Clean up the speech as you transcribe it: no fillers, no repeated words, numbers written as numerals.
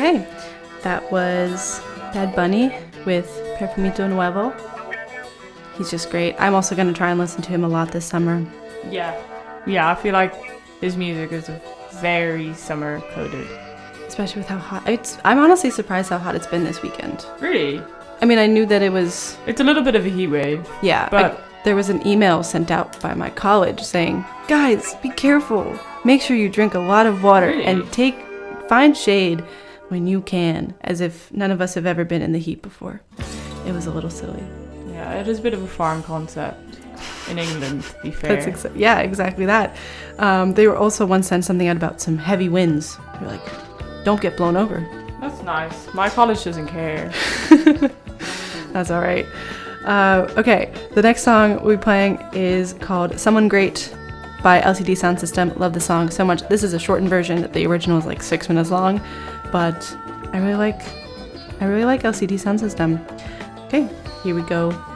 Okay, that was Bad Bunny with Perfumito Nuevo. He's just great. I'm also going to try and listen to him a lot this summer. Yeah, I feel like his music is very summer coded. Especially with how hot. I'm honestly surprised how hot it's been this weekend. Really? I mean, I knew that it was... It's a little bit of a heat wave. Yeah, but there was an email sent out by my college saying, guys, be careful. Make sure you drink a lot of water and find shade when you can, as if none of us have ever been in the heat before. It was a little silly. Yeah, it is a bit of a foreign concept in England, to be fair. Yeah, exactly that. They were also once sent something out about some heavy winds. They're like, don't get blown over. That's nice. My college doesn't care. That's all right. Okay, the next song we'll be playing is called Someone Great by LCD Soundsystem. Love the song so much. This is a shortened version. The original is like 6 minutes long, but I really like LCD Soundsystem. Okay, here we go.